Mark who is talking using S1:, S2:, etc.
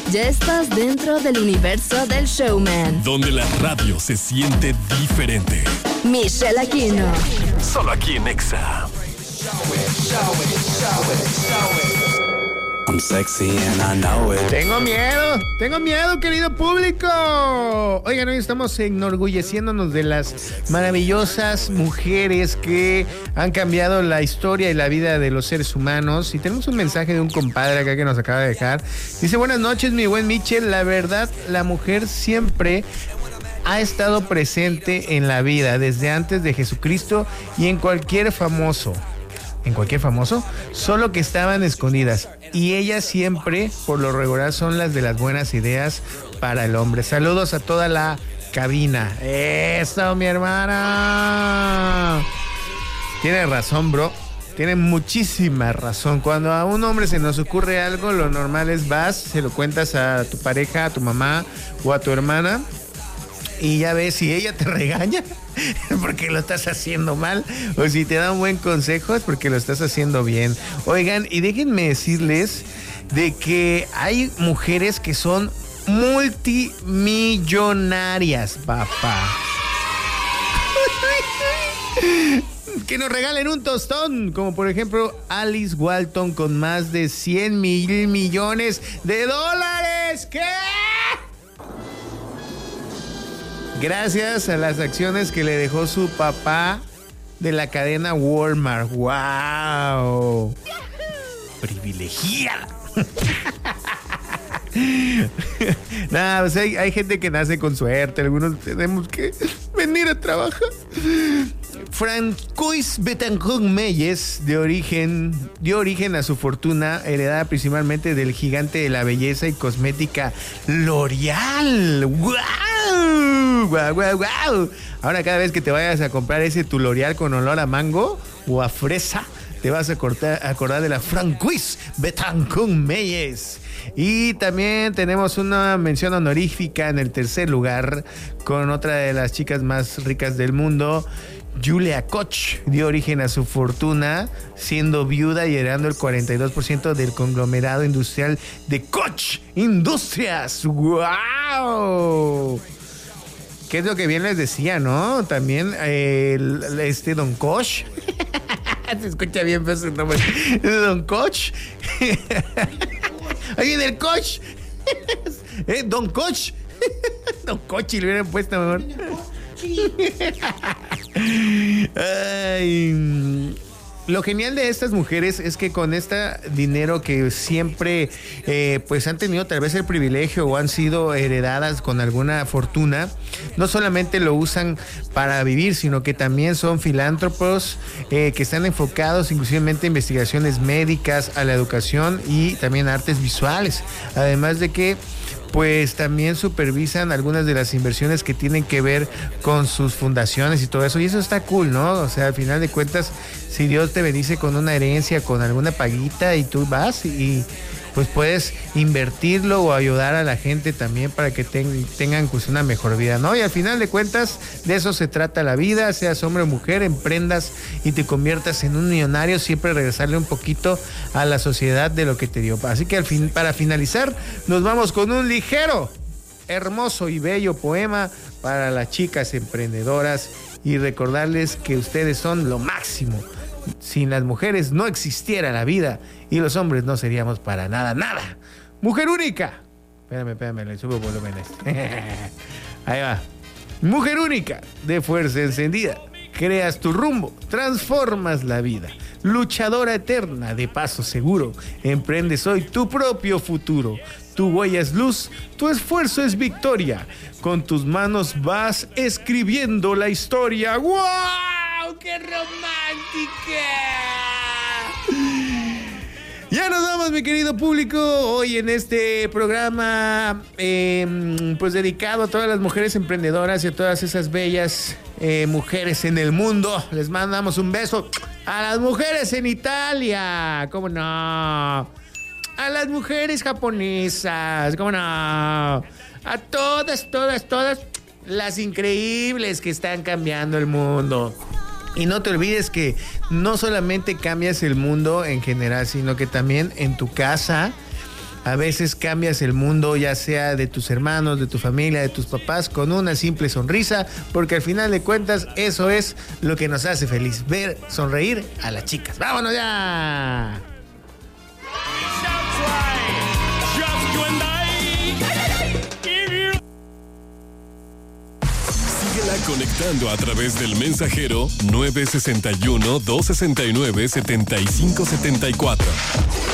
S1: Ya estás dentro del universo del showman.
S2: Donde la radio se siente diferente.
S1: Michelle Aquino.
S2: Solo aquí en Exa.
S3: I'm sexy and I know it.
S4: Tengo miedo, querido público. Oigan, hoy estamos enorgulleciéndonos de las maravillosas mujeres que han cambiado la historia y la vida de los seres humanos. Y tenemos un mensaje de un compadre acá que nos acaba de dejar. Dice: buenas noches, mi buen Michel. La verdad, la mujer siempre ha estado presente en la vida, desde antes de Jesucristo y en cualquier famoso, solo que estaban escondidas. Y ellas siempre, por lo regular, son las de las buenas ideas para el hombre. Saludos a toda la cabina. ¡Eso, mi hermana! Tiene razón, bro. Tiene muchísima razón. Cuando a un hombre se nos ocurre algo, lo normal es vas, se lo cuentas a tu pareja, a tu mamá o a tu hermana. Y ya ves si ella te regaña porque lo estás haciendo mal, o si te da un buen consejo es porque lo estás haciendo bien. Oigan, y déjenme decirles de que hay mujeres que son multimillonarias, papá. Que nos regalen un tostón, como por ejemplo Alice Walton con más de 100 mil millones de dólares. ¿Qué? Gracias a las acciones que le dejó su papá de la cadena Walmart. ¡Wow! Privilegiada. Nada, pues hay gente que nace con suerte. Algunos tenemos que venir a trabajar. Francois Betancourt Meyers dio origen a su fortuna, heredada principalmente del gigante de la belleza y cosmética L'Oreal. ¡Wow! ¡Wow, wow, wow! Ahora cada vez que te vayas a comprar ese tu L'Oreal con olor a mango o a fresa, te vas a acordar de la Francois Betancourt Meyers. Y también tenemos una mención honorífica en el tercer lugar con otra de las chicas más ricas del mundo. Julia Koch dio origen a su fortuna siendo viuda y heredando el 42% del conglomerado industrial de Koch Industrias. ¡Wow! ¿Qué es lo que bien les decía, no? También Don Koch. Se escucha bien pero su nombre. Don Koch. Ahí viene el Koch. Don Koch. Don Koch, y le hubieran puesto mejor. Ay, lo genial de estas mujeres es que con este dinero que siempre pues han tenido tal vez el privilegio o han sido heredadas con alguna fortuna, no solamente lo usan para vivir, sino que también son filántropos que están enfocados inclusivamente a investigaciones médicas, a la educación y también a artes visuales, además de que pues también supervisan algunas de las inversiones que tienen que ver con sus fundaciones y todo eso. Y eso está cool, ¿no? O sea, al final de cuentas, si Dios te bendice con una herencia, con alguna paguita y tú vas y pues puedes invertirlo o ayudar a la gente también para que tengan pues una mejor vida, ¿no? Y al final de cuentas, de eso se trata la vida, seas hombre o mujer, emprendas y te conviertas en un millonario, siempre regresarle un poquito a la sociedad de lo que te dio. Así que para finalizar, nos vamos con un ligero, hermoso y bello poema para las chicas emprendedoras y recordarles que ustedes son lo máximo. Sin las mujeres no existiera la vida y los hombres no seríamos para nada. Mujer única. Espérame, le subo volumen a este. Ahí va. Mujer única, de fuerza encendida. Creas tu rumbo, transformas la vida. Luchadora eterna, de paso seguro. Emprendes hoy tu propio futuro. Tu huella es luz, tu esfuerzo es victoria. Con tus manos vas escribiendo la historia. ¡Wow! ¡Qué romántica! Ya nos vamos, mi querido público, hoy en este programa pues dedicado a todas las mujeres emprendedoras y a todas esas bellas mujeres en el mundo. Les mandamos un beso a las mujeres en Italia, ¿cómo no? A las mujeres japonesas, ¿cómo no? A todas las increíbles que están cambiando el mundo. Y no te olvides que no solamente cambias el mundo en general, sino que también en tu casa A veces cambias el mundo, ya sea de tus hermanos, de tu familia, de tus papás, con una simple sonrisa, porque al final de cuentas eso es lo que nos hace feliz, ver sonreír a las chicas. ¡Vámonos ya!
S2: Síguela conectando a través del mensajero 961-269-7574.